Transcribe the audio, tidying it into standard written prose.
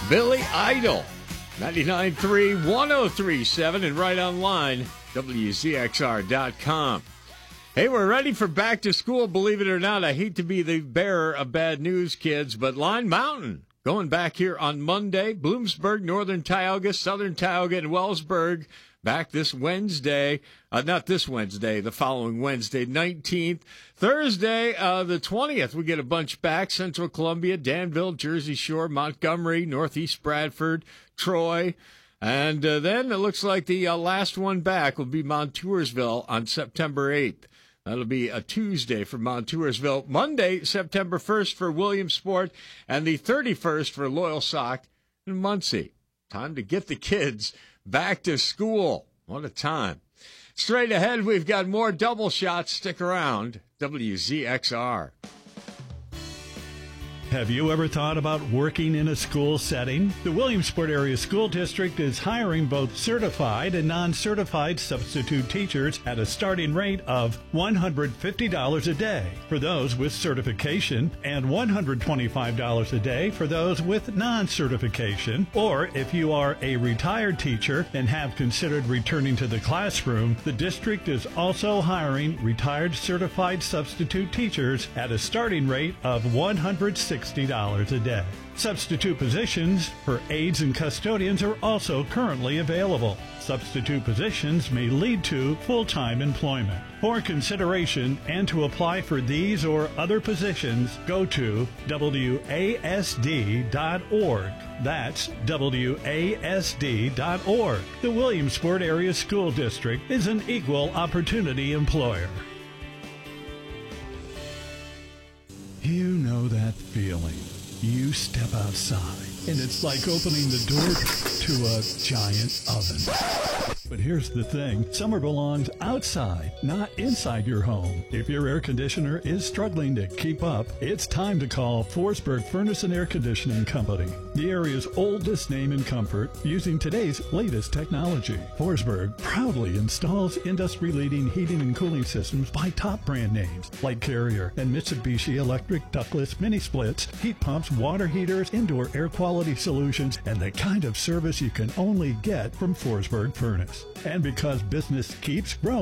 Billy Idol. 99.3, 103.7, and right online, WZXR.com. Hey, we're ready for back to school, believe it or not. I hate to be the bearer of bad news, kids, but Line Mountain going back here on Monday. Bloomsburg, Northern Tioga, Southern Tioga, and Wellsburg back this Wednesday. Not this Wednesday, the following Wednesday, 19th. Thursday, the 20th, we get a bunch back. Central Columbia, Danville, Jersey Shore, Montgomery, Northeast Bradford, Troy. And then it looks like the last one back will be Montoursville on September 8th. That'll be a Tuesday for Montoursville. Monday, September 1st for Williamsport, and the 31st for Loyalsock and Muncie. Time to get the kids back to school. What a time. Straight ahead, we've got more double shots. Stick around. WZXR. Have you ever thought about working in a school setting? The Williamsport Area School District is hiring both certified and non-certified substitute teachers at a starting rate of $150 a day for those with certification and $125 a day for those with non-certification. Or if you are a retired teacher and have considered returning to the classroom, the district is also hiring retired certified substitute teachers at a starting rate of $160 a day. Substitute positions for aides and custodians are also currently available. Substitute positions may lead to full-time employment. For consideration and to apply for these or other positions, go to WASD.org. That's WASD.org. The Williamsport Area School District is an equal opportunity employer. You know that feeling. You step outside, and it's like opening the door to a giant oven. But here's the thing. Summer belongs outside, not inside your home. If your air conditioner is struggling to keep up, it's time to call Forsberg Furnace and Air Conditioning Company, the area's oldest name in comfort, using today's latest technology. Forsberg proudly installs industry-leading heating and cooling systems by top brand names like Carrier and Mitsubishi Electric ductless mini splits, heat pumps, water heaters, indoor air quality solutions, and the kind of service you can only get from Forsberg Furnace. And because business keeps growing,